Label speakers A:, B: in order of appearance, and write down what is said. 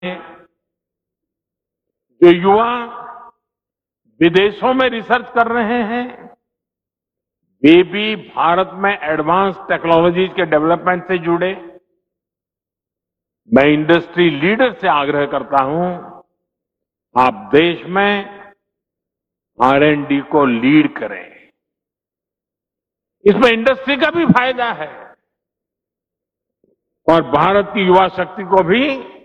A: जो युवा विदेशों में रिसर्च कर रहे हैं, वे भी भारत में एडवांस टेक्नोलॉजीज के डेवलपमेंट से जुड़े। मैं इंडस्ट्री लीडर से आग्रह करता हूं, आप देश में R&D को लीड करें। इसमें इंडस्ट्री का भी फायदा है और भारत की युवा शक्ति को भी